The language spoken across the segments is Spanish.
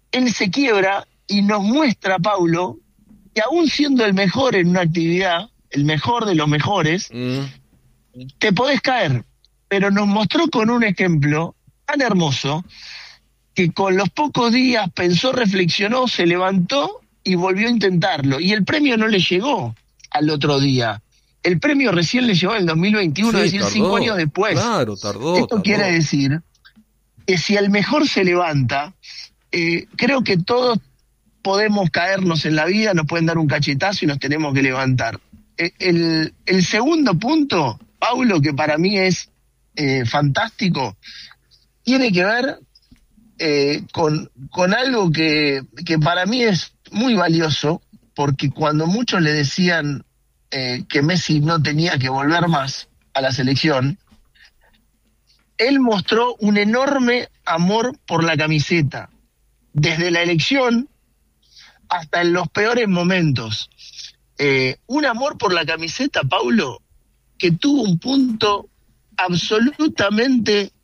él se quiebra y nos muestra, Paulo, que aún siendo el mejor en una actividad, el mejor de los mejores, te podés caer. Pero nos mostró con un ejemplo tan hermoso que con los pocos días pensó, reflexionó, se levantó y volvió a intentarlo. Y el premio no le llegó al otro día. El premio recién le llegó en el 2021, Sí, es decir, tardó. 5 años después. Claro, tardó. Quiere decir que si el mejor se levanta, creo que todos podemos caernos en la vida, nos pueden dar un cachetazo y nos tenemos que levantar. El segundo punto, Paulo, que para mí es fantástico, tiene que ver con algo que para mí es muy valioso, porque cuando muchos le decían que Messi no tenía que volver más a la selección, él mostró un enorme amor por la camiseta, desde la elección hasta en los peores momentos. Un amor por la camiseta, Paulo, que tuvo un punto absolutamente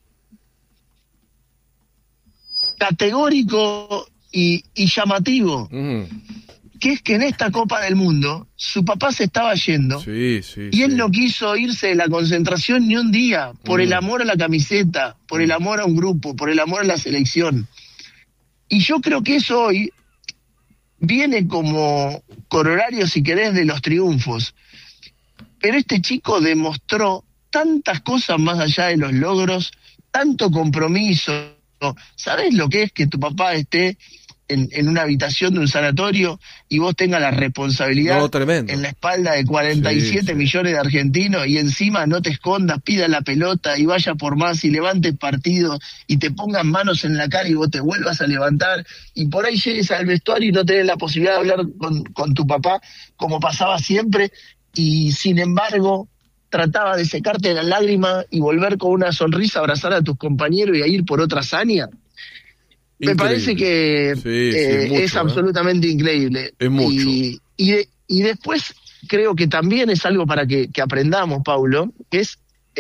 categórico y llamativo, que es que en esta Copa del Mundo su papá se estaba yendo y él no quiso irse de la concentración ni un día, por el amor a la camiseta, por el amor a un grupo, por el amor a la selección. Y yo creo que eso hoy viene como corolario, si querés, de los triunfos. Pero este chico demostró tantas cosas más allá de los logros, tanto compromiso. ¿Sabés lo que es que tu papá esté en una habitación de un sanatorio y vos tengas la responsabilidad en la espalda de 47 millones de argentinos y encima no te escondas, pida la pelota y vaya por más y levante el partido y te pongan manos en la cara y vos te vuelvas a levantar y por ahí llegues al vestuario y no tenés la posibilidad de hablar con tu papá como pasaba siempre y sin embargo trataba de secarte las lágrimas y volver con una sonrisa, abrazar a tus compañeros y a ir por otra hazaña? Me parece que mucho, es absolutamente increíble. Es mucho. Y después creo que también es algo para que aprendamos, Paulo, que es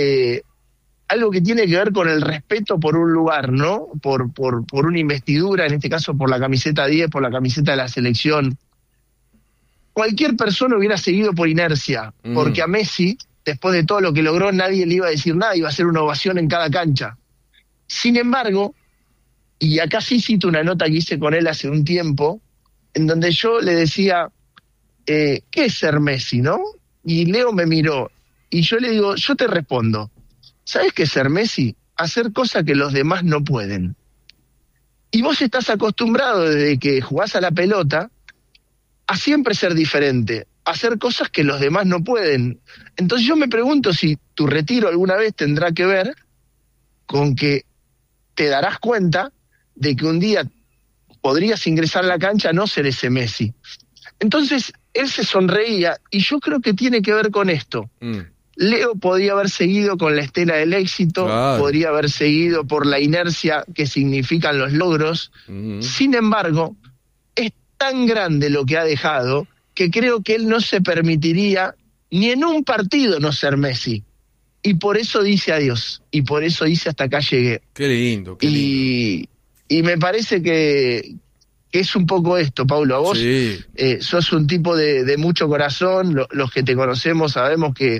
algo que tiene que ver con el respeto por un lugar, ¿no? Por una investidura, en este caso por la camiseta 10, por la camiseta de la selección. Cualquier persona hubiera seguido por inercia, porque a Messi, después de todo lo que logró, nadie le iba a decir nada, iba a hacer una ovación en cada cancha. Sin embargo, y acá sí cito una nota que hice con él hace un tiempo, en donde yo le decía, ¿qué es ser Messi, no? Y Leo me miró, y yo le digo, yo te respondo, ¿sabés qué es ser Messi? Hacer cosas que los demás no pueden. Y vos estás acostumbrado desde que jugás a la pelota a siempre ser diferente, a hacer cosas que los demás no pueden. Entonces yo me pregunto si tu retiro alguna vez tendrá que ver con que te darás cuenta de que un día podrías ingresar a la cancha, no ser ese Messi. Entonces, él se sonreía, y yo creo que tiene que ver con esto. Leo podría haber seguido con la estela del éxito, podría haber seguido por la inercia que significan los logros. Sin embargo, es tan grande lo que ha dejado, que creo que él no se permitiría ni en un partido no ser Messi. Y por eso dice adiós, y por eso dice hasta acá llegué. Qué lindo, qué lindo. Y me parece que es un poco esto, Paulo. A vos sos un tipo de mucho corazón, los que te conocemos sabemos que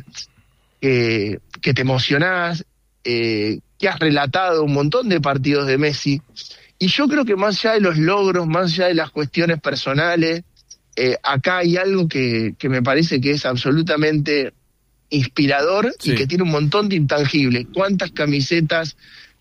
te emocionás, que has relatado un montón de partidos de Messi. Y yo creo que más allá de los logros, más allá de las cuestiones personales, acá hay algo que me parece que es absolutamente inspirador y que tiene un montón de intangibles. ¿Cuántas camisetas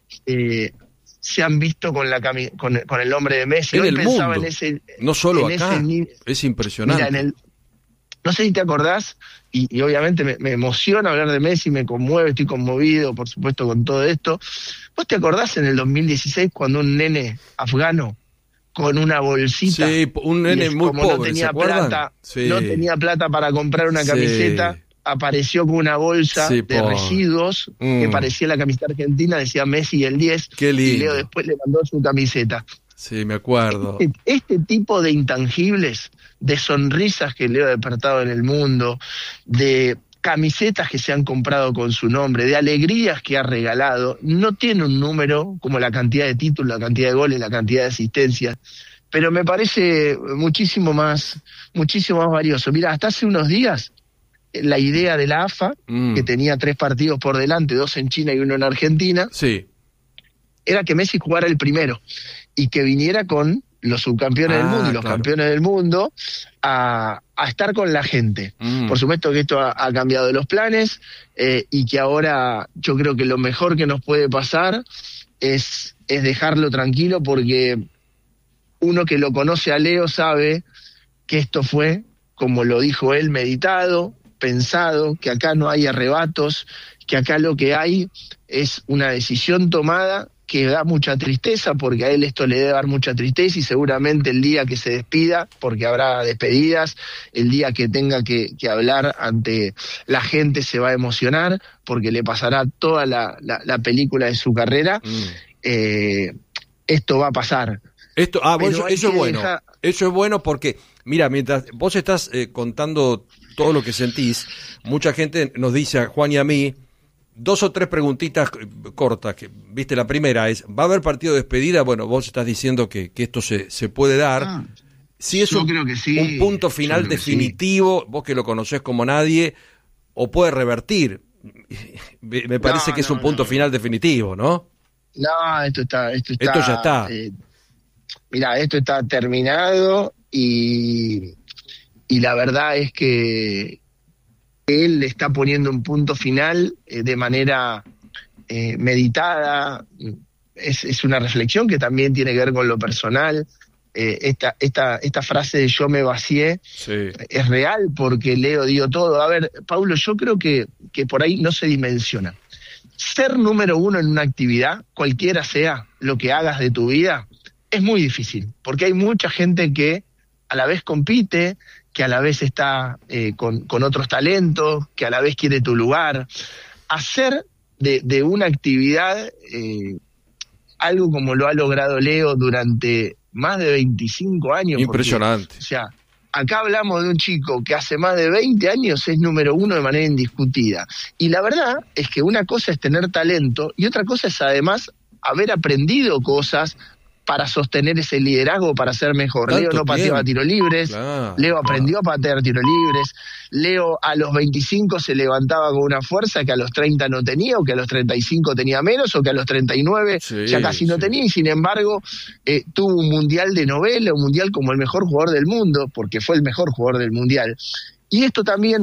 se han visto con el nombre de Messi? En el mundo, no solo acá, es impresionante. Mira, no sé si te acordás, y obviamente me emociona hablar de Messi, me conmueve, estoy conmovido, por supuesto, con todo esto. ¿Vos te acordás en el 2016 cuando un nene afgano con una bolsita, un nene muy pobre, no tenía ¿se acuerdan? plata, no tenía plata para comprar una camiseta, apareció con una bolsa de residuos que parecía la camiseta argentina, decía Messi y el 10, Qué lindo. Y Leo después le mandó su camiseta. Sí, me acuerdo. Este tipo de intangibles, de sonrisas que Leo ha despertado en el mundo, de camisetas que se han comprado con su nombre, de alegrías que ha regalado, no tiene un número como la cantidad de títulos, la cantidad de goles, la cantidad de asistencias. pero me parece muchísimo más valioso. Mira, hasta hace unos días la idea de la AFA, que tenía 3 partidos por delante, 2 en China y 1 en Argentina, sí, era que Messi jugara el primero y que viniera con los subcampeones del mundo y los campeones del mundo a estar con la gente. Por supuesto que esto ha cambiado los planes, y que ahora yo creo que lo mejor que nos puede pasar es dejarlo tranquilo, porque uno que lo conoce a Leo sabe que esto fue, como lo dijo él, meditado, pensado, que acá no hay arrebatos, que acá lo que hay es una decisión tomada que da mucha tristeza, porque a él esto le debe dar mucha tristeza, y seguramente el día que se despida, porque habrá despedidas, el día que tenga que hablar ante la gente se va a emocionar, porque le pasará toda la película de su carrera. Esto va a pasar. Eso es bueno. Eso es bueno porque, mira, mientras vos estás contando todo lo que sentís, mucha gente nos dice a Juan y a mí 2 o 3 preguntitas cortas. Viste, la primera es, ¿va a haber partido de despedida? Bueno, vos estás diciendo que esto se puede dar. Si es un punto final definitivo, vos que lo conocés como nadie, o puede revertir. Me parece que es un punto final definitivo, ¿no? No, esto ya está. Mira, esto está terminado, y la verdad es que él le está poniendo un punto final de manera meditada. Es una reflexión que también tiene que ver con lo personal. Esta frase de yo me vacié es real, porque Leo dio todo. A ver, Paulo, yo creo que por ahí no se dimensiona. Ser número 1 en una actividad, cualquiera sea lo que hagas de tu vida, es muy difícil, porque hay mucha gente que a la vez compite, que a la vez está con otros talentos, que a la vez quiere tu lugar. Hacer de una actividad algo como lo ha logrado Leo durante más de 25 años. Impresionante. Porque, o sea, acá hablamos de un chico que hace más de 20 años es número 1 de manera indiscutida. Y la verdad es que una cosa es tener talento y otra cosa es además haber aprendido cosas para sostener ese liderazgo, para ser mejor. Leo no pateaba tiros libres, Leo aprendió a patear tiros libres, Leo a los 25 se levantaba con una fuerza que a los 30 no tenía, o que a los 35 tenía menos, o que a los 39 ya casi no tenía, y sin embargo tuvo un mundial de novela, un mundial como el mejor jugador del mundo, porque fue el mejor jugador del mundial. Y esto también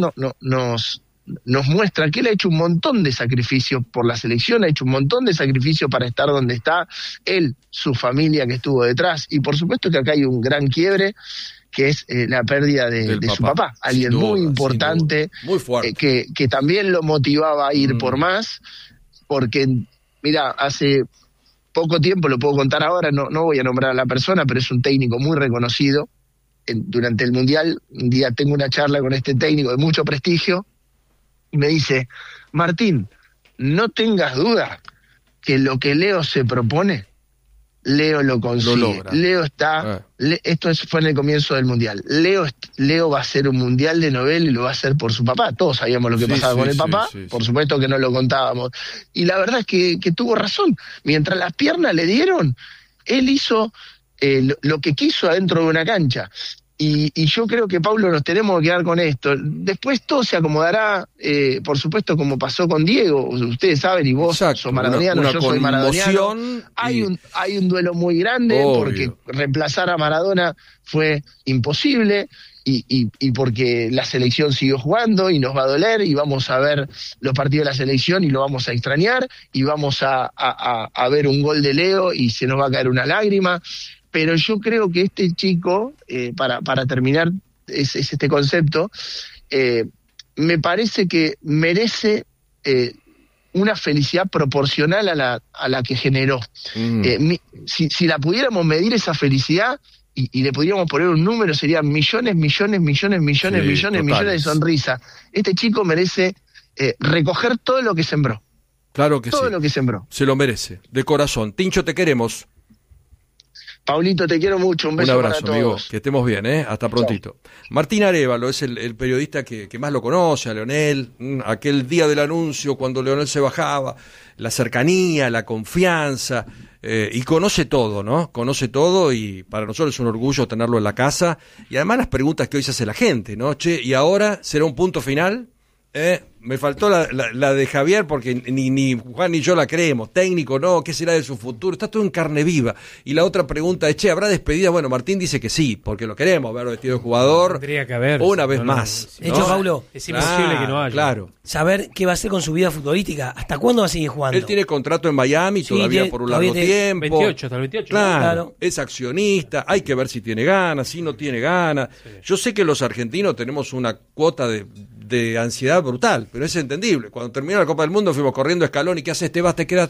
nos muestra que él ha hecho un montón de sacrificios por la selección, ha hecho un montón de sacrificios para estar donde está, él, su familia que estuvo detrás, y por supuesto que acá hay un gran quiebre, que es la pérdida de su papá, alguien muy importante, muy fuerte, que también lo motivaba a ir por más, porque, mira, hace poco tiempo, lo puedo contar ahora, no voy a nombrar a la persona, pero es un técnico muy reconocido. Durante el Mundial, un día tengo una charla con este técnico de mucho prestigio, y me dice, Martín, no tengas duda que lo que Leo se propone, Leo lo consigue. Lo logra. Leo está, esto fue en el comienzo del Mundial, Leo va a hacer un Mundial de novela y lo va a hacer por su papá. Todos sabíamos lo que pasaba con el papá, por supuesto que no lo contábamos. Y la verdad es que tuvo razón. Mientras las piernas le dieron, él hizo lo que quiso adentro de una cancha. Y yo creo que, Paulo, nos tenemos que quedar con esto. Después todo se acomodará, por supuesto, como pasó con Diego. Ustedes saben, y vos sos maradoniano, yo soy maradoniano. Hay un duelo muy grande, porque reemplazar a Maradona fue imposible, y porque la selección siguió jugando y nos va a doler, y vamos a ver los partidos de la selección y lo vamos a extrañar, y vamos a ver un gol de Leo y se nos va a caer una lágrima. Pero yo creo que este chico, para terminar este concepto, me parece que merece una felicidad proporcional a la que generó. Si la pudiéramos medir esa felicidad y le pudiéramos poner un número, serían millones de sonrisas. Este chico merece recoger todo lo que sembró. Claro que todo lo que sembró. Se lo merece, de corazón. Tincho, te queremos. Paulito, te quiero mucho, un beso. Un abrazo, para todos. amigo, que estemos bien, hasta prontito. Chau. Martín Arévalo es el periodista que más lo conoce, a Leonel, aquel día del anuncio cuando Leonel se bajaba, la cercanía, la confianza, y conoce todo, ¿no? Conoce todo y para nosotros es un orgullo tenerlo en la casa, y además las preguntas que hoy se hace la gente, ¿no? Che, ¿y ahora será un punto final? Me faltó la de Javier porque ni Juan ni yo la creemos. Técnico, no, ¿qué será de su futuro? Está todo en carne viva. Y la otra pregunta es, ¿habrá despedida? Bueno, Martín dice que sí, porque lo queremos verlo vestido de jugador. Tendría que haber. Una vez más. De hecho, Paulo, es imposible que no haya. Claro. Saber qué va a hacer con su vida futbolística. ¿Hasta cuándo va a seguir jugando? Él tiene contrato en Miami todavía por un largo tiempo. 28, hasta el 28. Claro, es accionista, hay que ver si tiene ganas, si no tiene ganas. Sí. Yo sé que los argentinos tenemos una cuota de ansiedad brutal, pero es entendible. Cuando terminó la Copa del Mundo fuimos corriendo a Scaloni, ¿qué haces? Te vas, te quedas.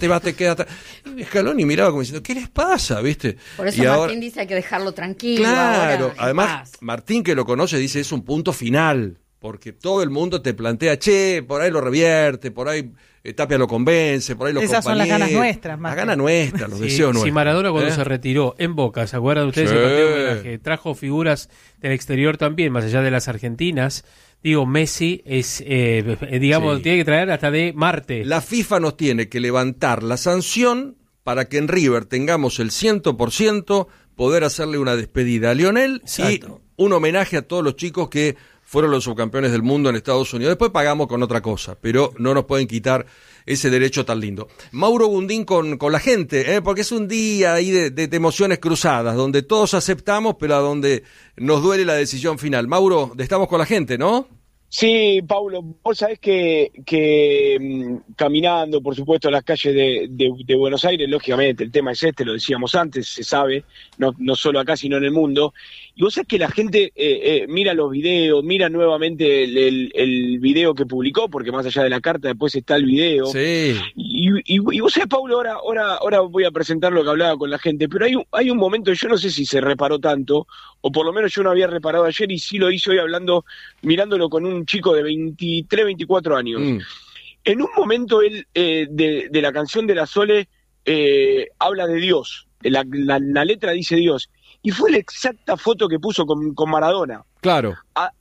Y Scaloni miraba como diciendo, ¿qué les pasa? ¿Viste? Por eso Martín dice hay que dejarlo tranquilo. Claro, ahora, además Martín, que lo conoce, dice es un punto final, porque todo el mundo te plantea, che, por ahí lo revierte, por ahí Tapia lo convence, por ahí lo Esas son las ganas nuestras, las ganas nuestras, los deseos nuestros. Si Maradona cuando se retiró en Boca, ¿se acuerdan ustedes? Sí. El partido de homenaje, trajo figuras del exterior también, más allá de las argentinas. Digo, Messi es, tiene que traer hasta de Marte. La FIFA nos tiene que levantar la sanción para que en River tengamos el 100%, poder hacerle una despedida a Lionel. Exacto. Y un homenaje a todos los chicos que fueron los subcampeones del mundo en Estados Unidos. Después pagamos con otra cosa, pero no nos pueden quitar ese derecho tan lindo. Mauro Gundín con la gente, porque es un día ahí de emociones cruzadas, donde todos aceptamos, pero a donde nos duele la decisión final. Mauro, estamos con la gente, ¿no? Sí, Paulo, vos sabés que caminando, por supuesto, en las calles de Buenos Aires, lógicamente, el tema es lo decíamos antes, se sabe, no solo acá, sino en el mundo, y vos sabés que la gente mira los videos, mira nuevamente el video que publicó, porque más allá de la carta después está el video, sí. y vos sabés, Paulo, ahora voy a presentar lo que hablaba con la gente, pero hay un momento, yo no sé si se reparó tanto, o por lo menos yo no había reparado ayer, y sí lo hice hoy mirándolo con un chico de 23, 24 años. En un momento él, de la canción de la Sole, habla de Dios, la letra dice Dios, y fue la exacta foto que puso con Maradona. Claro.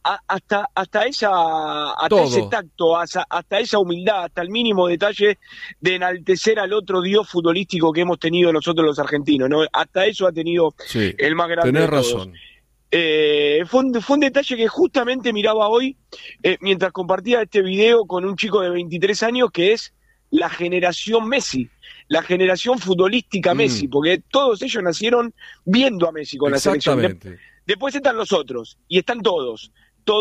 Hasta ese tacto, hasta esa humildad, hasta el mínimo detalle de enaltecer al otro Dios futbolístico que hemos tenido nosotros los argentinos, ¿no? Hasta eso ha tenido el más grande de todos. Tenés razón. Fue un detalle que justamente miraba hoy mientras compartía este video con un chico de 23 años que es la generación Messi, la generación futbolística Messi, porque todos ellos nacieron viendo a Messi con la selección. Después están los otros, y están todos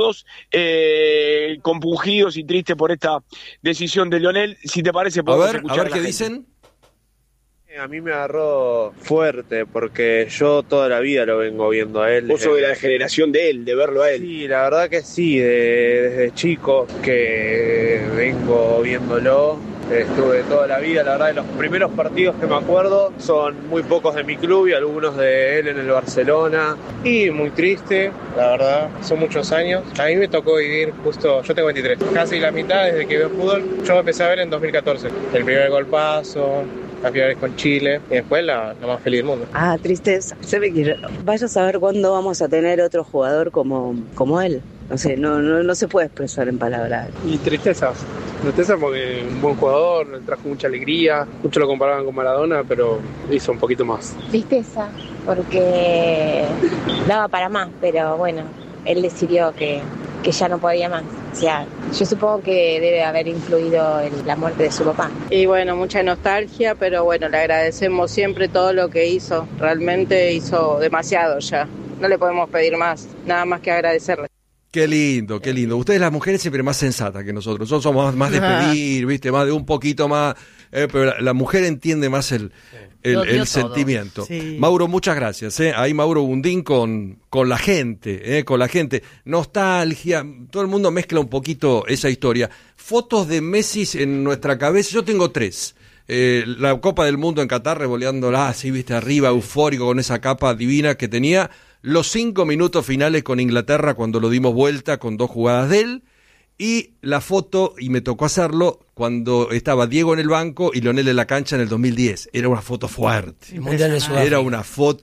compungidos y tristes por esta decisión de Lionel. Si te parece, podemos escuchar a ver qué dicen. A mí me agarró fuerte porque yo toda la vida lo vengo viendo a él. Vos sos de la generación de él, de verlo a él. Sí, la verdad que sí, desde chico que vengo viéndolo. Estuve toda la vida, la verdad, los primeros partidos que me acuerdo son muy pocos de mi club y algunos de él en el Barcelona. Y muy triste, la verdad, son muchos años. A mí me tocó vivir justo, yo tengo 23, casi la mitad desde que veo fútbol. Yo me empecé a ver en 2014, el primer golpazo, las finales con Chile y después la más feliz del mundo. Tristeza. Vaya a saber cuándo vamos a tener otro jugador como él. No sé, no se puede expresar en palabras. Y tristeza porque un buen jugador, trajo mucha alegría, muchos lo comparaban con Maradona, pero hizo un poquito más. Tristeza, porque daba para más, pero bueno, él decidió que ya no podía más. O sea, yo supongo que debe haber influido en la muerte de su papá. Y bueno, mucha nostalgia, pero bueno, le agradecemos siempre todo lo que hizo. Realmente hizo demasiado ya. No le podemos pedir más, nada más que agradecerle. Qué lindo, qué lindo. Ustedes las mujeres siempre más sensatas que nosotros. Nosotros somos más de pedir, ¿viste? Más de un poquito más. Pero la mujer entiende más el sentimiento. Sí. Mauro, muchas gracias. Ahí Mauro Gundín con la gente, con la gente. Nostalgia, todo el mundo mezcla un poquito esa historia. Fotos de Messi en nuestra cabeza. Yo tengo 3. La Copa del Mundo en Qatar, revoleándola así, viste, arriba, eufórico, con esa capa divina que tenía. Los 5 minutos finales con Inglaterra cuando lo dimos vuelta con 2 jugadas de él. Y la foto, y me tocó hacerlo, cuando estaba Diego en el banco y Lionel en la cancha en el 2010. Era una foto fuerte. Era una foto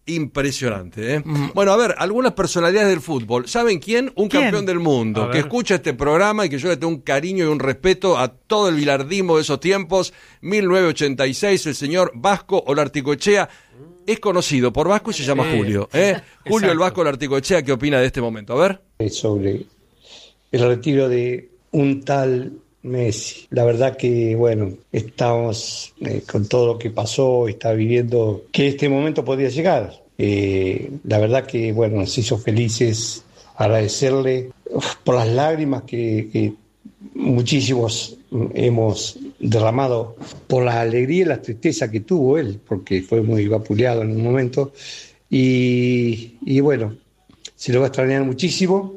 Impresionante, ¿eh? Bueno, a ver, algunas personalidades del fútbol. ¿Saben quién? Un campeón del mundo que escucha este programa y que yo le tengo un cariño y un respeto a todo el bilardismo de esos tiempos. 1986, el señor Vasco Olarticoechea. Es conocido por Vasco y se llama Julio. Julio el Vasco Olarticoechea, ¿qué opina de este momento? A ver. Sobre el retiro de un tal Messi. La verdad que, bueno, estamos con todo lo que pasó, está viviendo que este momento podía llegar. La verdad que, bueno, nos hizo felices, agradecerle por las lágrimas que muchísimos hemos derramado, por la alegría y la tristeza que tuvo él, porque fue muy vapuleado en un momento. Y bueno, se lo va a extrañar muchísimo.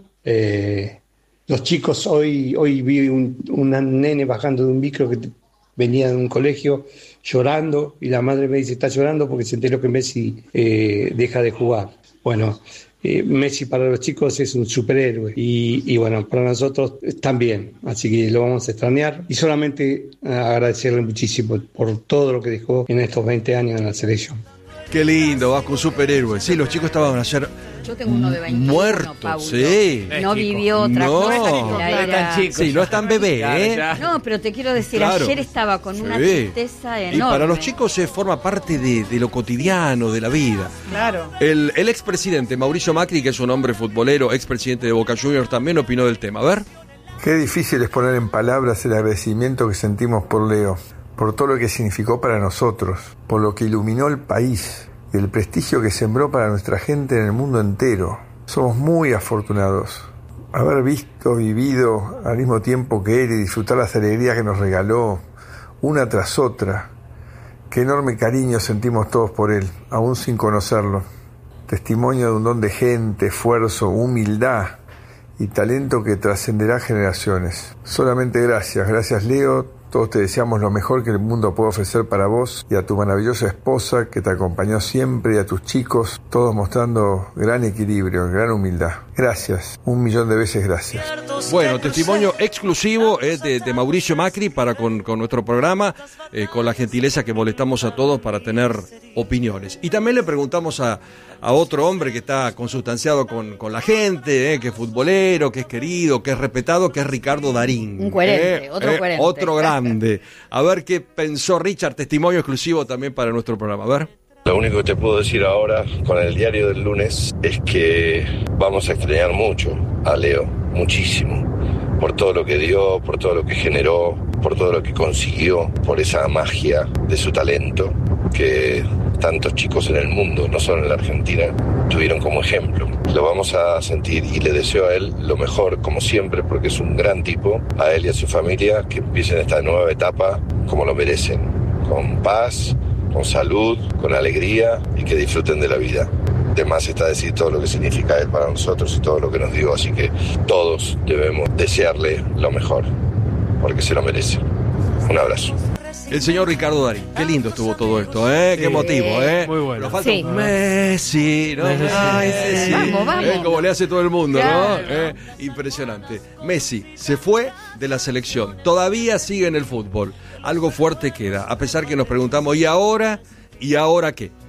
Los chicos, hoy vi un nene bajando de un micro que venía de un colegio llorando, y la madre me dice, está llorando porque se enteró que Messi deja de jugar. Bueno, Messi para los chicos es un superhéroe y bueno, para nosotros también, así que lo vamos a extrañar y solamente agradecerle muchísimo por todo lo que dejó en estos 20 años en la selección. Qué lindo, Vasco, un superhéroe. Sí, los chicos estaban ayer Yo tengo uno de 21, muertos, Paulo. sí. No vivió otra cosa. No es tan chico. Sí, no es tan bebé, No, pero te quiero decir, claro. Ayer estaba con una tristeza enorme. Y para los chicos forma parte de lo cotidiano, de la vida. Claro. El expresidente Mauricio Macri, que es un hombre futbolero, expresidente de Boca Juniors, también opinó del tema. A ver. Qué difícil es poner en palabras el agradecimiento que sentimos por Leo, por todo lo que significó para nosotros, por lo que iluminó el país y el prestigio que sembró para nuestra gente en el mundo entero. Somos muy afortunados. Haber visto, vivido al mismo tiempo que él y disfrutar las alegrías que nos regaló, una tras otra. Qué enorme cariño sentimos todos por él, aún sin conocerlo. Testimonio de un don de gente, esfuerzo, humildad y talento que trascenderá generaciones. Solamente gracias Leo. Todos te deseamos lo mejor que el mundo puede ofrecer para vos y a tu maravillosa esposa que te acompañó siempre y a tus chicos, todos mostrando gran equilibrio, gran humildad. Gracias, 1.000.000 de veces gracias. Bueno, testimonio exclusivo de Mauricio Macri para con nuestro programa, con la gentileza que molestamos a todos para tener opiniones. Y también le preguntamos a otro hombre que está consustanciado con la gente, que es futbolero, que es querido, que es respetado, que es Ricardo Darín. Un coherente, otro coherente. Otro grande. A ver qué pensó Richard, testimonio exclusivo también para nuestro programa. A ver. Lo único que te puedo decir ahora con el diario del lunes es que vamos a extrañar mucho a Leo, muchísimo, por todo lo que dio, por todo lo que generó, por todo lo que consiguió, por esa magia de su talento que tantos chicos en el mundo, no solo en la Argentina, tuvieron como ejemplo. Lo vamos a sentir y le deseo a él lo mejor, como siempre, porque es un gran tipo, a él y a su familia, que empiecen esta nueva etapa como lo merecen, con paz, con salud, con alegría y que disfruten de la vida. De más está decir todo lo que significa él para nosotros y todo lo que nos dio, así que todos debemos desearle lo mejor, porque se lo merece. Un abrazo. El señor Ricardo Darín. Qué lindo estuvo todo esto, ¿eh? Qué motivo, ¿eh? Muy bueno. Nos falta un Messi, ¿no? Messi. Vamos. Como le hace todo el mundo, claro. ¿no? Impresionante. Messi se fue de la selección. Todavía sigue en el fútbol. Algo fuerte queda. A pesar que nos preguntamos, ¿y ahora? ¿Y ahora qué?